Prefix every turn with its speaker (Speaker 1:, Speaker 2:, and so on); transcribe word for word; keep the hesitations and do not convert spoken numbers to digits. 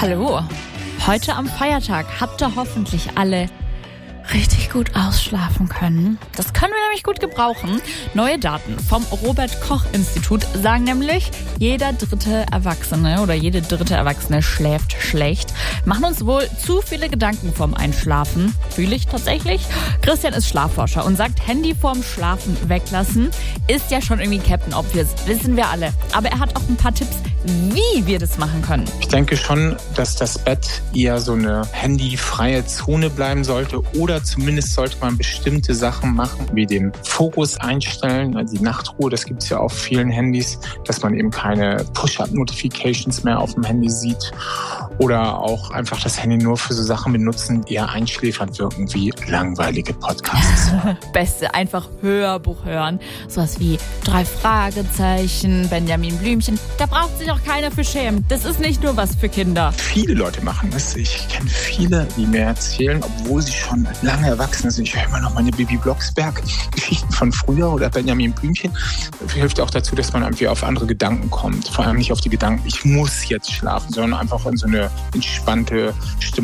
Speaker 1: Hallo. Heute am Feiertag habt ihr hoffentlich alle richtig gut ausschlafen können. Das können wir nämlich gut gebrauchen. Neue Daten vom Robert-Koch-Institut sagen nämlich, jeder dritte Erwachsene oder jede dritte Erwachsene schläft schlecht. Machen uns wohl zu viele Gedanken vorm Einschlafen. Fühle ich tatsächlich. Christian ist Schlafforscher und sagt, Handy vorm Schlafen weglassen ist ja schon irgendwie Captain Obvious. Wissen wir alle. Aber er hat auch ein paar Tipps, wie wir das machen können.
Speaker 2: Ich denke schon, dass das Bett eher so eine handyfreie Zone bleiben sollte oder zumindest sollte man bestimmte Sachen machen, wie den Fokus einstellen, also die Nachtruhe, das gibt es ja auf vielen Handys, dass man eben keine Push-Up-Notifications mehr auf dem Handy sieht oder auch einfach das Handy nur für so Sachen benutzen, die eher einschläfernd wirken, wie langweilige Podcasts.
Speaker 1: Beste, einfach Hörbuch hören. Sowas wie drei Fragezeichen, Benjamin Blümchen. Da braucht sich auch keiner für schämen. Das ist nicht nur was für Kinder.
Speaker 2: Viele Leute machen das. Ich kenne viele, die mir erzählen, obwohl sie schon lange erwachsen sind. Ich höre immer noch meine Bibi Blocksberg-Geschichten von früher oder Benjamin Blümchen. Das hilft auch dazu, dass man irgendwie auf andere Gedanken kommt. Vor allem nicht auf die Gedanken, ich muss jetzt schlafen, sondern einfach in so eine entspannte Stimmung.